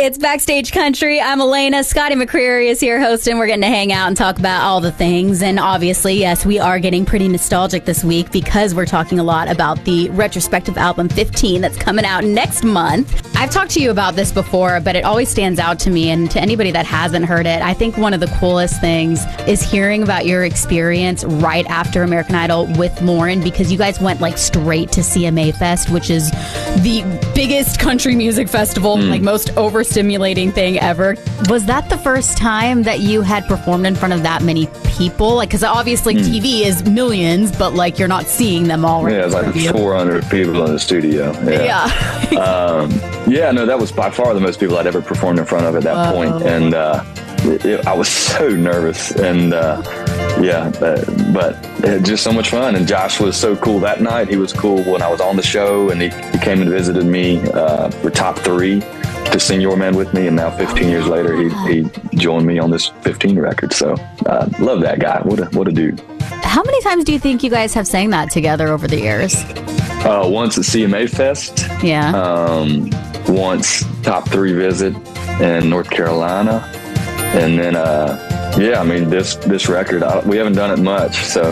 It's Backstage Country. I'm Elena. Scotty McCreery is here hosting. We're getting to hang out and talk about all the things. And obviously, yes, we are getting pretty nostalgic this week because we're talking a lot about the retrospective album 15 that's coming out next month. I've talked to you about this before, but it always stands out to me. And to anybody that hasn't heard it, I think one of the coolest things is hearing about your experience right after American Idol with Lauren, because you guys went like straight to CMA Fest, which is the biggest country music festival, like most overstimulating thing ever. Was that the first time that you had performed in front of that many people? Like, because obviously TV is millions, but like you're not seeing them all. Right, yeah, it's like 400 people in the studio. Yeah, no, that was by far the most people I'd ever performed in front of at that point. And I was so nervous, and but just so much fun. And Josh was so cool that night. He was cool when I was on the show, and he came and visited me for Top 3 to sing Your Man with me. And now 15 years later, he joined me on this 15 record. So love that guy. What a dude. How many times do you think you guys have sang that together over the years? Once at CMA Fest. Yeah. Once Top 3 visit in North Carolina. And then, this record, we haven't done it much. So,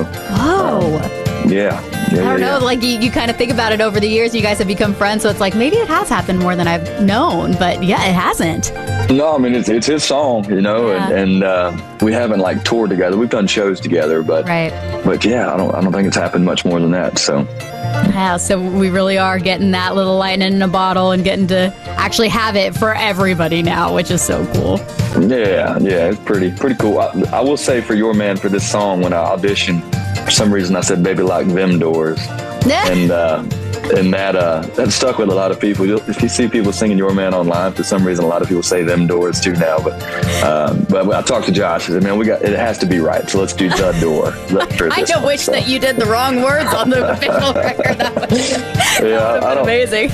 I don't know. Like you kind of think about it over the years. You guys have become friends, so it's like maybe it has happened more than I've known. But yeah, it hasn't. No, I mean it's his song, and we haven't like toured together. We've done shows together, but yeah, I don't think it's happened much more than that. So. Yeah, so we really are getting that little lightning in a bottle and getting to actually have it for everybody now, which is so cool. Yeah, it's pretty cool. I will say for Your Man, for this song, when I auditioned, for some reason I said "Baby Lock Them Doors," and that stuck with a lot of people. If you see people singing Your Man online, for some reason a lot of people say "them doors" too now. But I talked to Josh. I said, "Man, it has to be right. So let's do the door." I wish that you did the wrong words on the official record. That would amazing.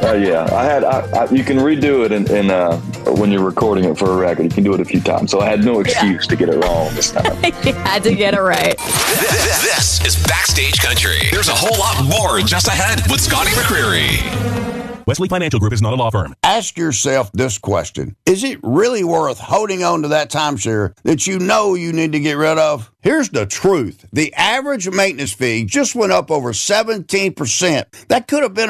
You can redo it when you're recording it for a record. You can do it a few times. So I had no excuse to get it wrong this time. You had to get it right. This is Backstage Country. There's a whole lot more just ahead with Scotty McCreery. Wesley Financial Group is not a law firm. Ask yourself this question. Is it really worth holding on to that timeshare that you know you need to get rid of? Here's the truth. The average maintenance fee just went up over 17%. That could have been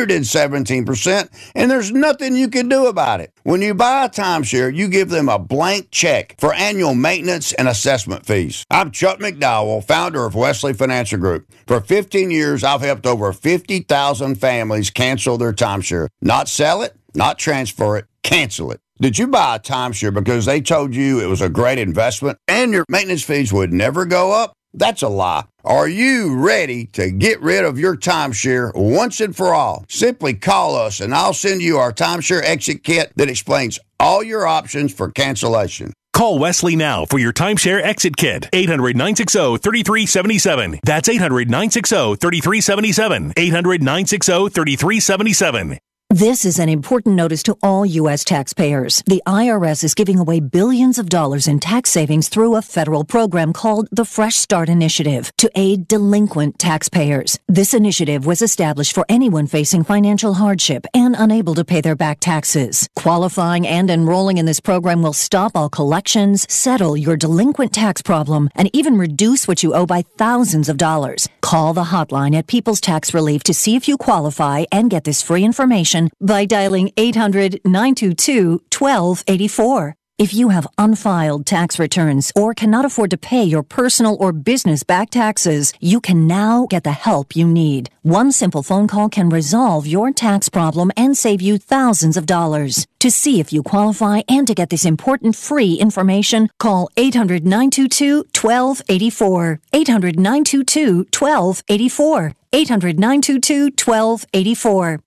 117%, and there's nothing you can do about it. When you buy a timeshare, you give them a blank check for annual maintenance and assessment fees. I'm Chuck McDowell, founder of Wesley Financial Group. For 15 years, I've helped over 50,000 families cancel their timeshare. Not sell it, not transfer it, cancel it. Did you buy a timeshare because they told you it was a great investment and your maintenance fees would never go up? That's a lie. Are you ready to get rid of your timeshare once and for all? Simply call us and I'll send you our timeshare exit kit that explains all your options for cancellation. Call Wesley now for your timeshare exit kit. 800-960-3377. That's 800-960-3377. 800-960-3377. This is an important notice to all U.S. taxpayers. The IRS is giving away billions of dollars in tax savings through a federal program called the Fresh Start Initiative to aid delinquent taxpayers. This initiative was established for anyone facing financial hardship and unable to pay their back taxes. Qualifying and enrolling in this program will stop all collections, settle your delinquent tax problem, and even reduce what you owe by thousands of dollars. Call the hotline at People's Tax Relief to see if you qualify and get this free information by dialing 800-922-1284. If you have unfiled tax returns or cannot afford to pay your personal or business back taxes, you can now get the help you need. One simple phone call can resolve your tax problem and save you thousands of dollars. To see if you qualify and to get this important free information, call 800-922-1284. 800-922-1284. 800-922-1284.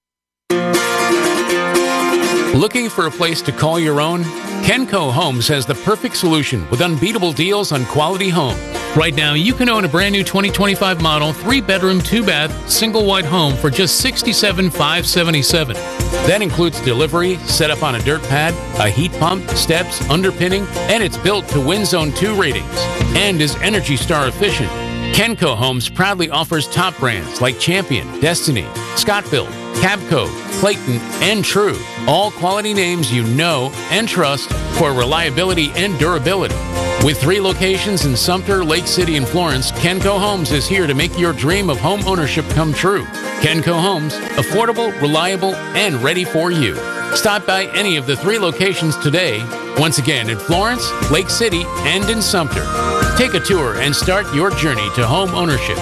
Looking for a place to call your own? Kenco Homes has the perfect solution with unbeatable deals on quality homes. Right now, you can own a brand new 2025 model 3-bedroom, 2-bath, single wide home for just $67,577. That includes delivery, setup on a dirt pad, a heat pump, steps, underpinning, and it's built to Win Zone 2 ratings and is Energy Star efficient. Kenco Homes proudly offers top brands like Champion, Destiny, Scott-Built, Cabco, Clayton, and True. All quality names you know and trust for reliability and durability. With 3 locations in Sumter, Lake City, and Florence, Kenco Homes is here to make your dream of home ownership come true. Kenco Homes, affordable, reliable, and ready for you. Stop by any of the 3 locations today. Once again, in Florence, Lake City, and in Sumter. Take a tour and start your journey to home ownership.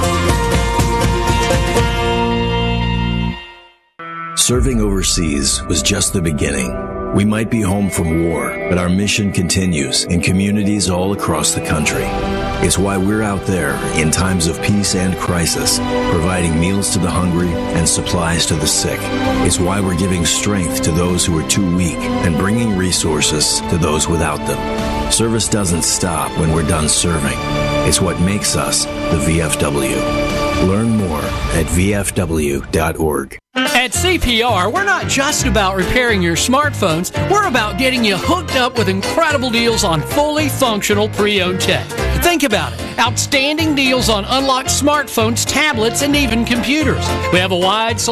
Serving overseas was just the beginning. We might be home from war, but our mission continues in communities all across the country. It's why we're out there in times of peace and crisis, providing meals to the hungry and supplies to the sick. It's why we're giving strength to those who are too weak and bringing resources to those without them. Service doesn't stop when we're done serving. It's what makes us the VFW. Learn more at VFW.org. At CPR, we're not just about repairing your smartphones, we're about getting you hooked up with incredible deals on fully functional pre-owned tech. Think about it. Outstanding deals on unlocked smartphones, tablets, and even computers. We have a wide